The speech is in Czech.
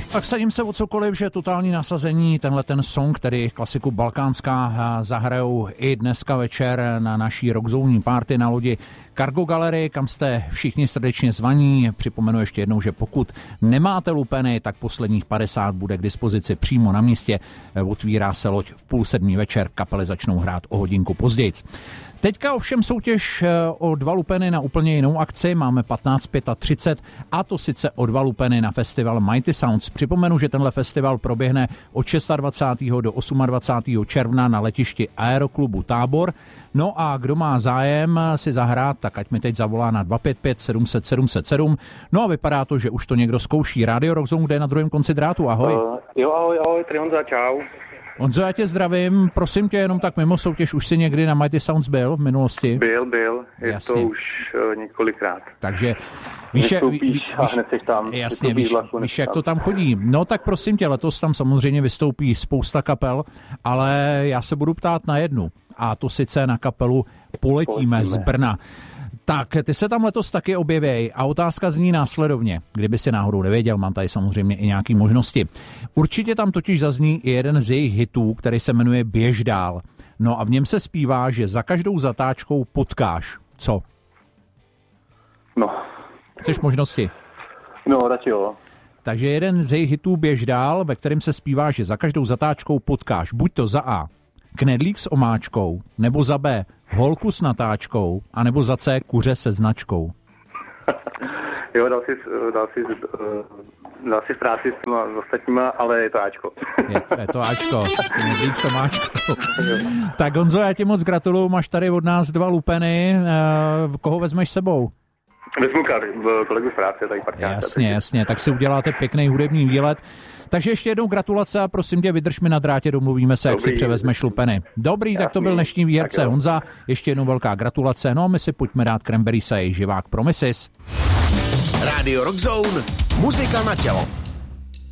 Tak sadím se o cokoliv, že totální nasazení, tenhle ten song, tedy klasiku balkánská, zahrajou i dneska večer na naší rockzónní party na lodi Cargo Gallery, kam jste všichni srdečně zvaní. Připomenu ještě jednou, že pokud nemáte lupeny, tak posledních 50 bude k dispozici přímo na místě. Otvírá se loď v 6:30 večer, kapely začnou hrát o hodinku později. Teďka ovšem soutěž o 2 lupeny na úplně jinou akci, máme 15:35 a to sice o 2 lupeny na festival Mighty Sounds. Připomenu, že tenhle festival proběhne od 26. do 28. června na letišti Aeroklubu Tábor. No a kdo má zájem si zahrát, tak ať mi teď zavolá na 255 700 707. No a vypadá to, že už to někdo zkouší. Radio Rockzone, kde je na druhém konci drátu, ahoj. Jo, ahoj, tady Honza, čau. Honzo, já tě zdravím, prosím tě, jenom tak mimo soutěž, už jsi někdy na Mighty Sounds byl v minulosti? Byl, je jasně. To už několikrát. Takže víš, a hned jsi tam. Jasně, víš, jak to tam chodí. No tak prosím tě, letos tam samozřejmě vystoupí spousta kapel, ale já se budu ptát na jednu, a to sice na kapelu Poletíme z Brna. Tak, ty se tam letos taky objevěj a otázka zní následovně. Kdyby si náhodou nevěděl, mám tady samozřejmě i nějaké možnosti. Určitě tam totiž zazní i jeden z jejich hitů, který se jmenuje Běž dál. No a v něm se zpívá, že za každou zatáčkou potkáš. Co? No. Chceš možnosti? No, radši jo. Takže jeden z jejich hitů Běž dál, ve kterém se zpívá, že za každou zatáčkou potkáš buď to za A knedlík s omáčkou, nebo za B holku s natáčkou, anebo za C kuře se značkou. Jo, dal si práci s ostatníma, ale je to Ačko. Je to Ačko, knedlík s omáčkou. Tak Honzo, já ti moc gratuluju, máš tady od nás 2 lupeny. Koho vezmeš sebou? Vezmu kolegu z práce, tady parťáka. Jasně, tak si uděláte pěkný hudební výlet. Takže ještě jednou gratulace a prosím tě, vydrž mi na drátě, domluvíme se, jak si převezmeš lupeny. Dobrý, jasný, tak to byl dnešní výherce Honza. Ještě jednou velká gratulace. No a my si pojďme dát Cranberries a jejich živák Promises. Radio Rockzone, muzika na tělo.